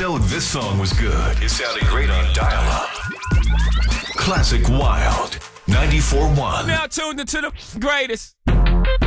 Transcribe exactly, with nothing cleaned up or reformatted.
know this song was good. It sounded great on dial-up. Classic Wild, ninety-four point one. Now tuned into the greatest.